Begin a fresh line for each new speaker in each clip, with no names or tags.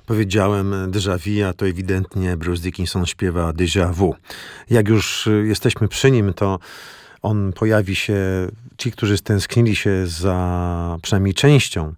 powiedziałem déjà vu, a to ewidentnie Bruce Dickinson śpiewa déjà vu. Jak już jesteśmy przy nim, to on pojawi się, ci, którzy stęsknili się za przynajmniej częścią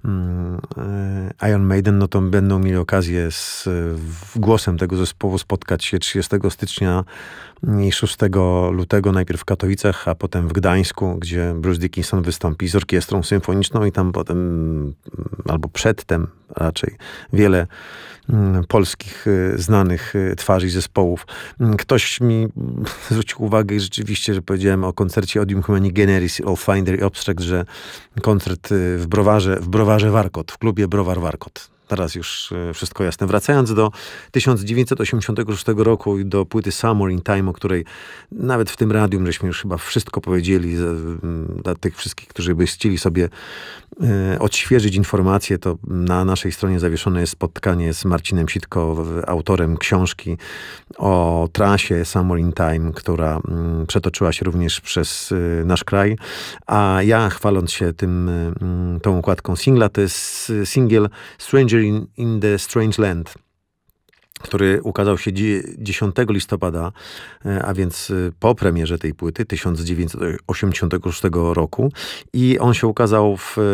Iron Maiden, no to będą mieli okazję z głosem tego zespołu spotkać się 30 stycznia i 6 lutego, najpierw w Katowicach, a potem w Gdańsku, gdzie Bruce Dickinson wystąpi z orkiestrą symfoniczną i tam potem, albo przedtem raczej, wiele polskich znanych twarzy zespołów. Ktoś mi zwrócił uwagę rzeczywiście, że powiedziałem o koncercie Odium Humani Generis, All Finder i Obstract, że koncert w browarze Warkot, w klubie Browar Warkot. Teraz już wszystko jasne. Wracając do 1986 roku i do płyty Somewhere in Time, o której nawet w tym radium żeśmy już chyba wszystko powiedzieli, dla tych wszystkich, którzy by chcieli sobie odświeżyć informacje, to na naszej stronie zawieszone jest spotkanie z Marcinem Sitko, autorem książki o trasie Somewhere in Time, która przetoczyła się również przez nasz kraj. A ja, chwaląc się tą układką singla, to jest singiel Stranger in the Strange Land, który ukazał się 10 listopada, a więc po premierze tej płyty 1986 roku. I on się ukazał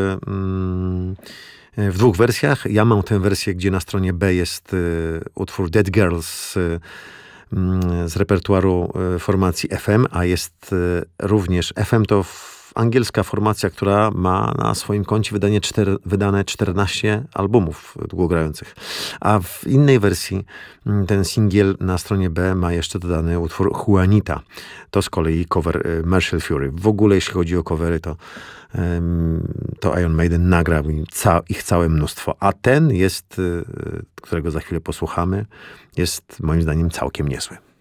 w dwóch wersjach. Ja mam tę wersję, gdzie na stronie B jest utwór Dead Girls z repertuaru formacji FM, a jest również FM to angielska formacja, która ma na swoim koncie wydane 14 albumów długogrających. A w innej wersji ten singiel na stronie B ma jeszcze dodany utwór Juanita. To z kolei cover Marshall Fury. W ogóle jeśli chodzi o covery, to Iron Maiden nagrał ich całe mnóstwo. A ten jest, którego za chwilę posłuchamy, jest moim zdaniem całkiem niezły.